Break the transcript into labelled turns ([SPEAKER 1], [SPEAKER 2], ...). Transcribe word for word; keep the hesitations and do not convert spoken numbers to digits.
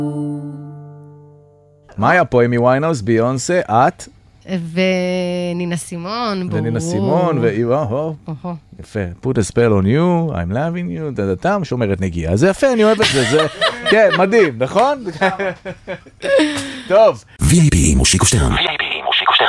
[SPEAKER 1] מאיה פה, אמי ויינהאוס, ביונסה, את?
[SPEAKER 2] ונינה סימון, ברור.
[SPEAKER 1] ונינה סימון, ואיו, יפה. Put a spell on you, I'm loving you, דדתם, שומרת נגיעה. זה יפה, אני אוהב את זה, זה, כן, מדהים, נכון? טוב.
[SPEAKER 3] וי איי פי, מושיקו שטרן.